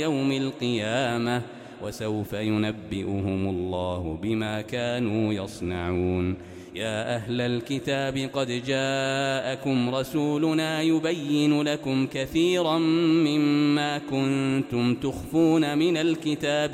يوم القيامة وسوف ينبئهم الله بما كانوا يصنعون. يا أهل الكتاب قد جاءكم رسولنا يبين لكم كثيرا مما كنتم تخفون من الكتاب